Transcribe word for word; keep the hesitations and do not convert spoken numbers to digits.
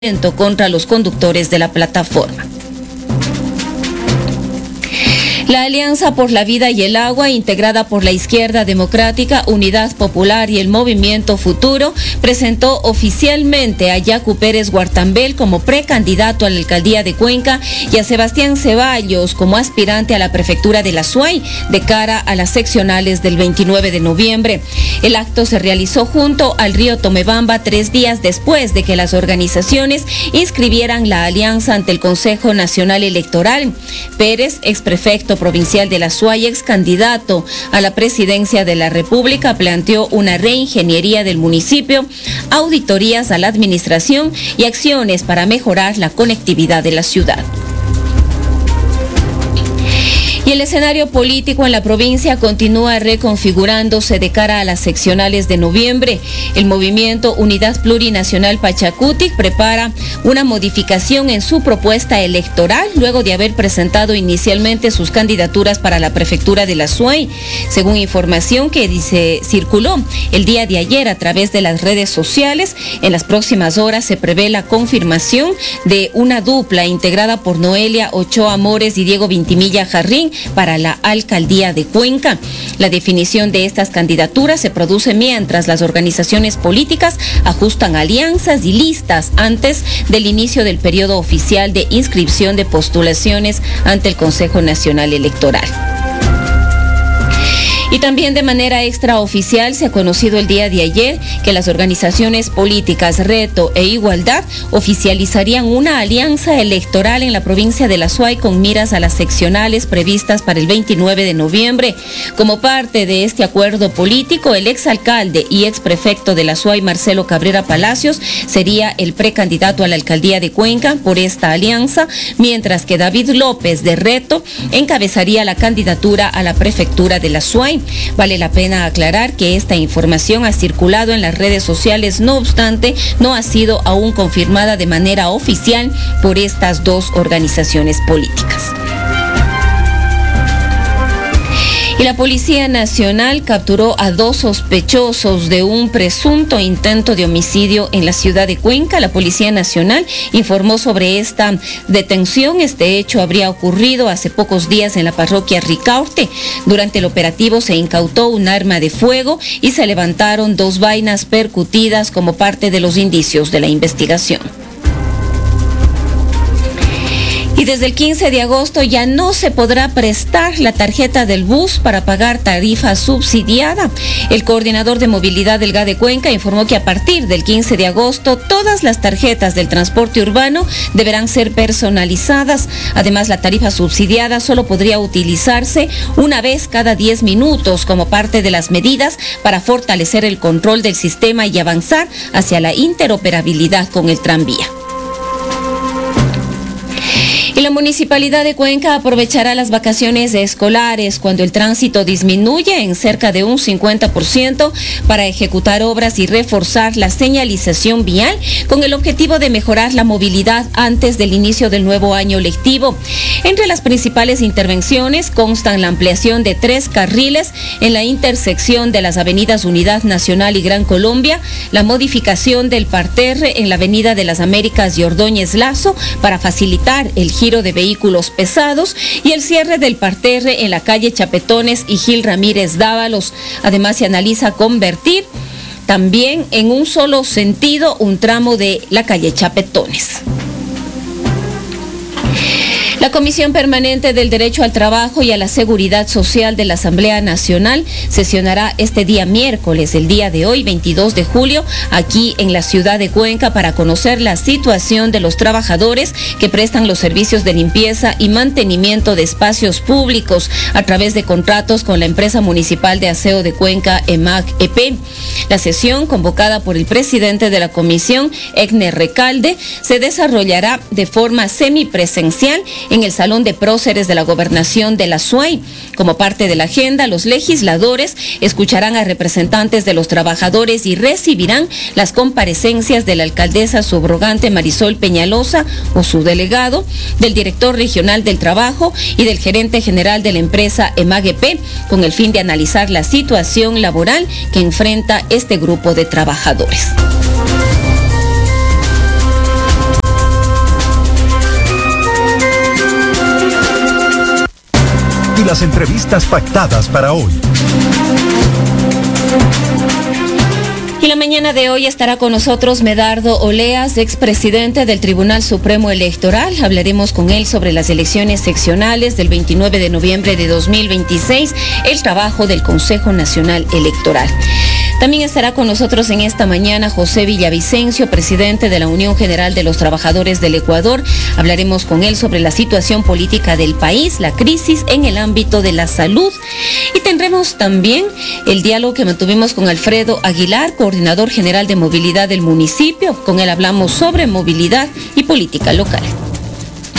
contra los conductores de la plataforma. La Alianza por la Vida y el Agua, integrada por la Izquierda Democrática, Unidad Popular y el Movimiento Futuro, presentó oficialmente a Yacu Pérez Guartambel como precandidato a la alcaldía de Cuenca y a Sebastián Ceballos como aspirante a la prefectura de la Suay de cara a las seccionales del veintinueve de noviembre. El acto se realizó junto al río Tomebamba tres días después de que las organizaciones inscribieran la alianza ante el Consejo Nacional Electoral. Pérez, exprefecto provincial de la Suay, ex candidato a la presidencia de la República, planteó una reingeniería del municipio, auditorías a la administración y acciones para mejorar la conectividad de la ciudad. Y el escenario político en la provincia continúa reconfigurándose de cara a las seccionales de noviembre. El movimiento Unidad Plurinacional Pachacutic prepara una modificación en su propuesta electoral luego de haber presentado inicialmente sus candidaturas para la prefectura de la Suay. Según información que dice, circuló el día de ayer a través de las redes sociales, en las próximas horas se prevé la confirmación de una dupla integrada por Noelia Ochoa Mores y Diego Vintimilla Jarrín para la alcaldía de Cuenca. La definición de estas candidaturas se produce mientras las organizaciones políticas ajustan alianzas y listas antes del inicio del periodo oficial de inscripción de postulaciones ante el Consejo Nacional Electoral. Y también de manera extraoficial se ha conocido el día de ayer que las organizaciones políticas Reto e Igualdad oficializarían una alianza electoral en la provincia de la Suay con miras a las seccionales previstas para el veintinueve de noviembre. Como parte de este acuerdo político, el exalcalde y exprefecto de la Suay, Marcelo Cabrera Palacios, sería el precandidato a la alcaldía de Cuenca por esta alianza, mientras que David López de Reto encabezaría la candidatura a la prefectura de la Suay. Vale la pena aclarar que esta información ha circulado en las redes sociales, no obstante, no ha sido aún confirmada de manera oficial por estas dos organizaciones políticas. Y la Policía Nacional capturó a dos sospechosos de un presunto intento de homicidio en la ciudad de Cuenca. La Policía Nacional informó sobre esta detención. Este hecho habría ocurrido hace pocos días en la parroquia Ricaurte. Durante el operativo se incautó un arma de fuego y se levantaron dos vainas percutidas como parte de los indicios de la investigación. Y desde el quince de agosto ya no se podrá prestar la tarjeta del bus para pagar tarifa subsidiada. El coordinador de movilidad del G A de Cuenca informó que a partir del quince de agosto todas las tarjetas del transporte urbano deberán ser personalizadas. Además, la tarifa subsidiada solo podría utilizarse una vez cada diez minutos como parte de las medidas para fortalecer el control del sistema y avanzar hacia la interoperabilidad con el tranvía. Y la Municipalidad de Cuenca aprovechará las vacaciones escolares cuando el tránsito disminuye en cerca de un cincuenta por ciento para ejecutar obras y reforzar la señalización vial con el objetivo de mejorar la movilidad antes del inicio del nuevo año lectivo. Entre las principales intervenciones constan la ampliación de tres carriles en la intersección de las avenidas Unidad Nacional y Gran Colombia, la modificación del parterre en la avenida de las Américas y Ordóñez Lazo para facilitar el giro de vehículos pesados y el cierre del parterre en la calle Chapetones y Gil Ramírez Dávalos. Además, se analiza convertir también en un solo sentido un tramo de la calle Chapetones. La Comisión Permanente del Derecho al Trabajo y a la Seguridad Social de la Asamblea Nacional sesionará este día miércoles, el día de hoy, veintidós de julio, aquí en la ciudad de Cuenca para conocer la situación de los trabajadores que prestan los servicios de limpieza y mantenimiento de espacios públicos a través de contratos con la empresa municipal de aseo de Cuenca, EMAG-E P. La sesión, convocada por el presidente de la comisión, Egner Recalde, se desarrollará de forma semipresencial en el Salón de Próceres de la Gobernación de la Suay. Como parte de la agenda, los legisladores escucharán a representantes de los trabajadores y recibirán las comparecencias de la alcaldesa subrogante Marisol Peñalosa o su delegado, del director regional del trabajo y del gerente general de la empresa EMAG-E P, con el fin de analizar la situación laboral que enfrenta este grupo de trabajadores. las entrevistas pactadas para hoy. Y la mañana de hoy estará con nosotros Medardo Oleas, expresidente del Tribunal Supremo Electoral. Hablaremos con él sobre las elecciones seccionales del veintinueve de noviembre de dos mil veintiséis, el trabajo del Consejo Nacional Electoral. También estará con nosotros en esta mañana José Villavicencio, presidente de la Unión General de los Trabajadores del Ecuador. Hablaremos con él sobre la situación política del país, la crisis en el ámbito de la salud. Y tendremos también el diálogo que mantuvimos con Alfredo Aguilar, coordinador general de movilidad del municipio. Con él hablamos sobre movilidad y política local.